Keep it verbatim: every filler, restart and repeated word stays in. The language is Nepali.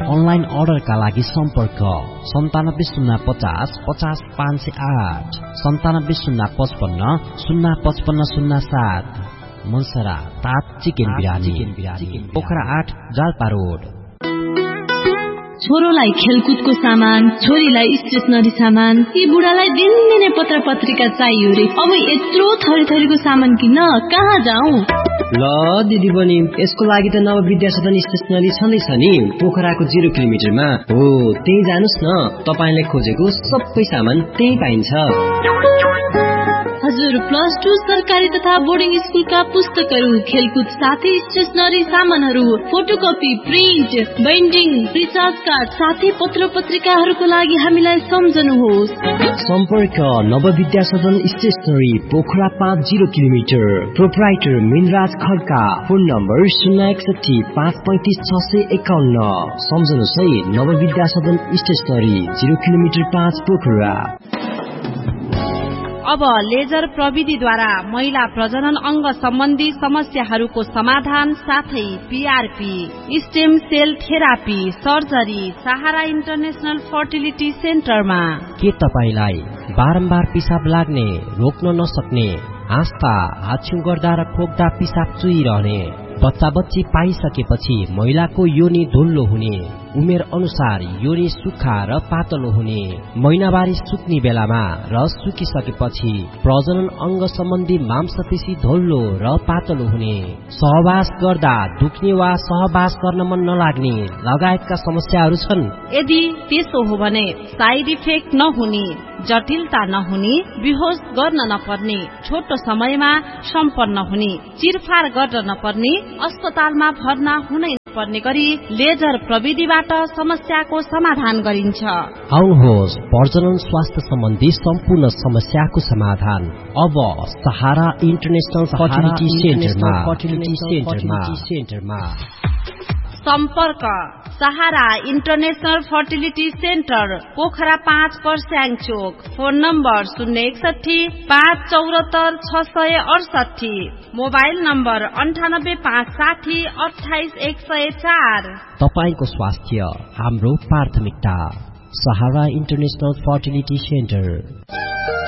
अनलाइन अर्डरका लागि सम्पर्क सन्तानब्बे शून्य पचास पचास पाँच सय आठ सन्तानब्बे शून्य पचपन्न शून्य पचपन्न शून्य सात। मनसरा तात चिकन बिरानी पोखरा आठ जालपा रोड। छोरोलाई खेलकुदको सामान, छोरीलाई स्टेसनरी सामान, यी बुढालाई दिनदिनै पत्र पत्रिका चाहियो रे। अब यत्रो थरी थरीको सामान किन्न कहाँ जाउँ? ल दिदी बहिनी, यसको लागि त नव विद्या सदन स्टेसनरी छँदैछ नि, पोखराको जिरो किलोमिटरमा हो। त्यही जानुस् न, तपाईले खोजेको सबै सामान त्यही पाइन्छ। हजुर, प्लस टू सरकारी तथा बोर्डिङ स्कुलका पुस्तकहरू, खेलकुद साथै स्टेसनरी सामानहरू, photocopy, print, binding, recharge card साथै पत्र पत्रिकाहरूको लागि हामीलाई सम्झनुहोस्। सम्पर्क नवविद्या सदन स्टेसनरी पोखरा पाँच zero kilometre. Proprietor Minraj Khadka. Phone number शून्य एकसठी पाँच पैंतिस छ सय एकाउन्न। सम्झनुहोस् है, नवविद्या सदन स्टेसनरी जिरो किलोमिटर पाँच पोखरा। अब लेजर प्रविधिद्वारा महिला प्रजनन अंग सम्बन्धी समस्याहरूको समाधान साथै PRP, stem sale therapy, surgery सहारा इन्टरनेशनल फर्टिलिटी सेन्टरमा। के तपाईलाई बारम्बार पिसाब लाग्ने, रोक्न नसक्ने, हाँस्दा हाछ्यु गर्दा र खोक्दा पिसाब चुइरहने, बच्चा बच्ची पाइसकेपछि महिलाको योनि धुल्लो हुने, उमेर अनुसार योनि सुक्खा र पातलो हुने, महिनावारी सुक्ने बेलामा र सुकिसकेपछि प्रजनन अंग सम्बन्धी मांसपेशी धुल्लो र पातलो हुने, सहवास गर्दा दुख्ने वा सहवास गर्न मन नलाग्ने लगायतका समस्याहरू छन्। यदि त्यसो हो भने साइड इफेक्ट नहुने, जटिलता नहुने, बेहोस गर्न नपर्ने, छोटो समयमा सम्पन्न हुने, चिरफार गर्न नपर्ने, अस्पतालमा भर्ना हुनै पर्ने गरी लेजर प्रविधिबाट समस्याको समाधान गरिन्छ। आउनुहोस्, प्रजनन स्वास्थ्य सम्बन्धी सम्पूर्ण समस्याको समाधान अब सहारा इन्टरनेशनल फर्टिलिटी सेन्टरमा। सम्पर्क सहारा इन्टरनेशनल फर्टिलिटी सेन्टर पोखरा पाँच पर्स्याङ चोक। फोन नम्बर शून्य एकसठी पाँच चौरात्तर छ सय अडसठी। मोबाइल नम्बर अन्ठानब्बे पाँच साठी अठाइस एक सय चार। तपाईको स्वास्थ्य हाम्रो प्राथमिकता। सहारा इन्टरनेशनल फर्टिलिटी सेन्टर।